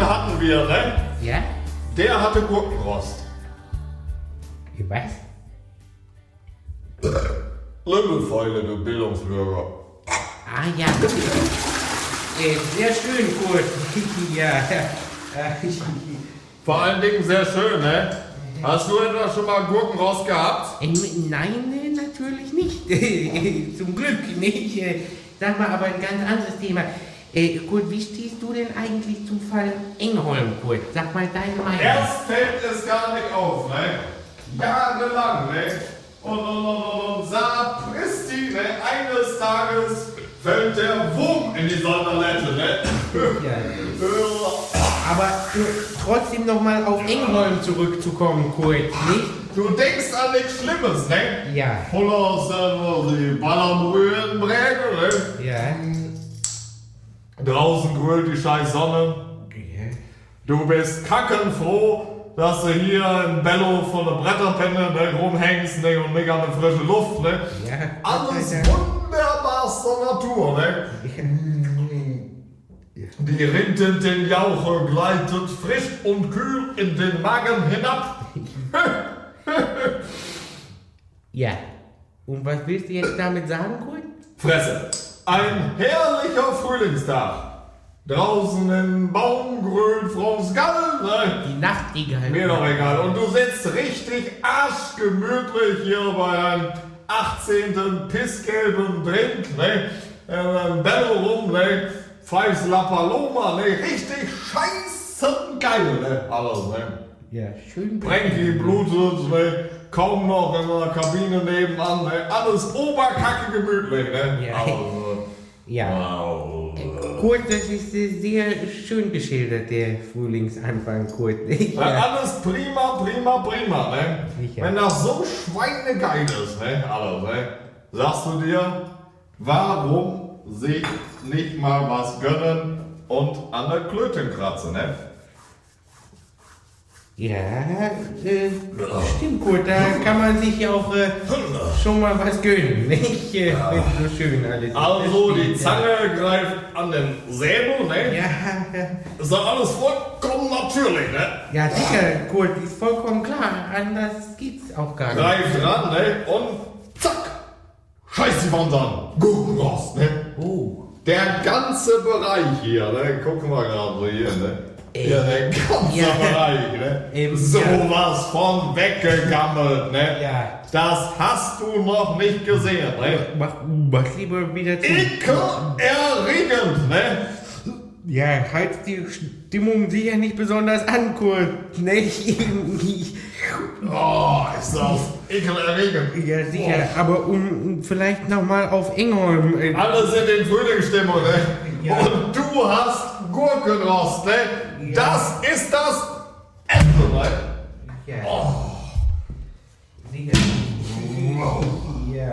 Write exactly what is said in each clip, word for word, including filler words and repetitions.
einen hatten wir, ne? Ja? Der hatte Gurkenrost. Was? Limmelfeile, du Bildungsbürger. Ah ja. Äh, sehr schön, Kurt. Ja. Äh, Vor allen Dingen sehr schön, ne? Hast du etwa schon mal Gurkenrost gehabt? äh, nein, äh, natürlich nicht. Zum Glück nicht. Äh, Sag mal, aber ein ganz anderes Thema. Äh, Kurt, wie stehst du denn eigentlich zum Fall Engholm, Kurt? Sag mal deine Meinung. Erst fällt es gar nicht auf, ne? Jahrelang, ne? Und, und, und, und, und sapristi, ne? Eines Tages fällt der Wurm in die Sonderlette, ne? Ja. Aber äh, trotzdem nochmal auf Engholm zurückzukommen, Kurt, nicht? Du denkst an nichts Schlimmes, ne? Ja. Voller die Ballerbrühe in Bräge, ne? Ja. Draußen grölt die scheiß Sonne. Du bist kackenfroh, dass du hier in Bello von der Bretterpenne ne, rumhängst ne, und nicht an der frische Luft. Ne? Ja. Alles wunderbarster Natur. Ne? Die rintenden Jauche gleitet frisch und kühl in den Magen hinab. Ja. Und was willst du jetzt damit sagen, Kurt? Fresse. Ein herrlicher Frühlingstag. Draußen im Baum grölt Frau's Gall. Ne? Die Nachtigall. Mir doch egal. Und du sitzt richtig arschgemütlich hier bei einem achtzehnten pissgelben Drink, ne? Äh, Bello rum, ne? Pfeifst La Paloma, ne? Richtig scheißen geil, ne? Alles, ne? Ja, schön. Frankie blutet, ne? Kaum noch in der Kabine nebenan, ne? Alles oberkacke gemütlich, ne? Ja. Also, Ja. wow. Kurt, das ist äh, sehr schön geschildert, der Frühlingsanfang, Kurt. Ja, alles prima, prima, prima, ne? Sicher. Wenn das so schweinegeil ist, ne? Alles, ne? Sagst du dir, warum sich nicht mal was gönnen und an der Klöten kratzen, ne? Ja, äh, stimmt, Kurt, da kann man sich ja auch äh, schon mal was gönnen, nicht? Äh, wenn so schön alles Also ist. die Zange greift an den Säbel, ne? Ja, Ist doch alles vollkommen natürlich, ne? ja, sicher, Kurt, ist vollkommen klar. Anders geht's auch gar nicht. Greift ran, ne? Und zack! Scheiß die Wand an! Gurkenrost, ne? Oh. Der ganze Bereich hier, ne? Gucken wir gerade so hier, ne? Ey. Ja, der ganze Ja. Bereich, ne? Ähm, so ja. was von weggegammelt, ne? Ja. Das hast du noch nicht gesehen, ne? Mach, mach lieber wieder zu. Ekelerregend, ne? Ja, heizt die Stimmung sicher nicht besonders an, Kurt, nicht? Oh, ist das ekelerregend. Ja, sicher, aber um vielleicht nochmal auf Engholm. Äh, Alle sind in Frühlingsstimmung, ne? Ja. Und du hast Gurkenrost, ne? Ja. Das ist das Ende, ne? ja. Oh. Sicher. Wow. Ja.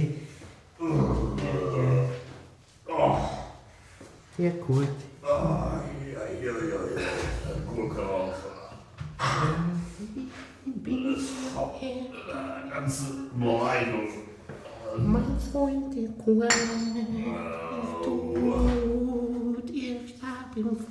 Oh. Sehr gut. Ah, ja, ja, ja, ja. Gurkenrost. Ganze Beleidigung. Mein Freund, der Kuh ist tot. Ich starb im